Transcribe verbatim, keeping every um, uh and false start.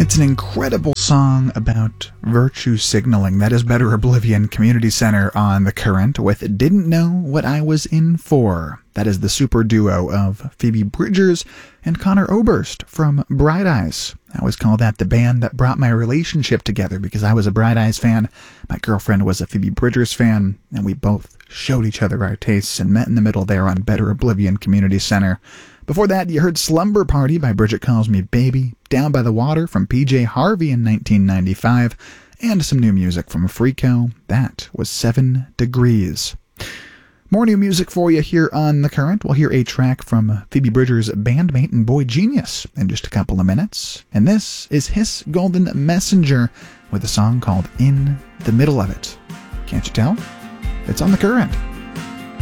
It's an incredible song about virtue signaling. That is Better Oblivion Community Center on The Current with Didn't Know What I Was In For. That is the super duo of Phoebe Bridgers and Connor Oberst from Bright Eyes. I always call that the band that brought my relationship together because I was a Bright Eyes fan, my girlfriend was a Phoebe Bridgers fan, and we both showed each other our tastes and met in the middle there on Better Oblivion Community Center. Before that, you heard Slumber Party by Bridget Calls Me Baby, Down by the Water from P J Harvey in nineteen ninety-five, and some new music from Freako. That was Seven Degrees. More new music for you here on The Current. We'll hear a track from Phoebe Bridgers' bandmate and boy genius in just a couple of minutes. And this is Hiss Golden Messenger with a song called In the Middle of It. Can't you tell? It's on The Current.